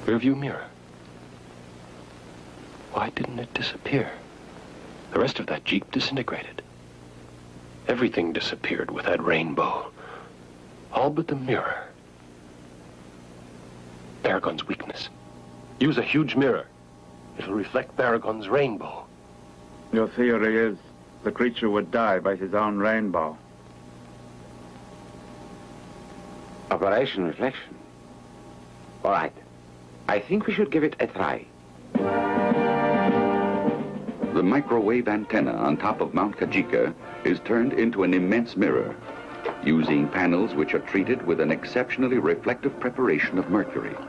Rearview mirror. Why didn't it disappear? The rest of that Jeep disintegrated. Everything disappeared with that rainbow. All but the mirror. Baragon's weakness. Use a huge mirror. It'll reflect Baragon's rainbow. Your theory is the creature would die by his own rainbow. Operation Reflection. All right. I think we should give it a try. The microwave antenna on top of Mount Kajika is turned into an immense mirror, using panels which are treated with an exceptionally reflective preparation of mercury.